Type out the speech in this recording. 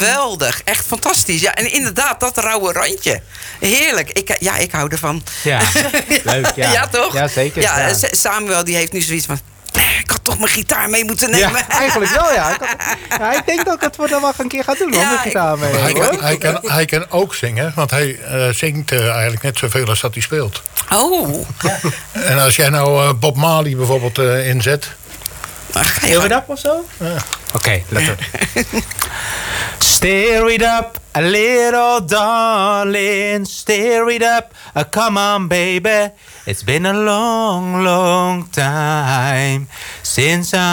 geweldig. Echt fantastisch. Ja, en inderdaad, dat rauwe randje. Heerlijk. Ik hou ervan. Ja, leuk. Ja, ja toch? Ja, zeker. Ja, Samuel die heeft nu zoiets van... Ik had toch mijn gitaar mee moeten nemen. Ja, eigenlijk wel, ja. Ik denk dat ik het wel een keer ga doen. Ja, met gitaar mee. Hij kan ook zingen, want hij zingt eigenlijk net zoveel als dat hij speelt. Oh. Ja. En als jij nou Bob Marley bijvoorbeeld inzet... Stir it up of zo? Ja. Oké, let op. Stir it up, a little darling. Stir it up, come on baby. It's been a long, long time since